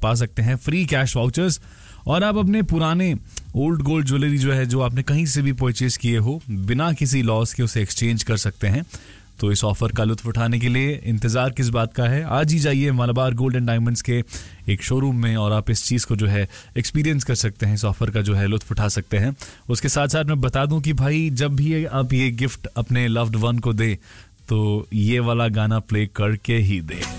पा सकते हैं फ्री कैश वाउचर्स, और आप अपने पुराने ओल्ड गोल्ड ज्वेलरी जो है, जो आपने कहीं से भी परचेज किए हो, बिना किसी लॉस के उसे एक्सचेंज कर सकते हैं। तो इस ऑफर का लुत्फ उठाने के लिए इंतजार किस बात का है, आज ही जाइए मलाबार गोल्ड एंड डायमंड्स के एक शोरूम में और आप इस चीज़ को जो है एक्सपीरियंस कर सकते हैं, इस ऑफर का जो है लुत्फ उठा सकते हैं। उसके साथ साथ मैं बता दूं कि भाई जब भी आप ये गिफ्ट अपने लव्ड वन को दे तो ये वाला गाना प्ले करके ही दे।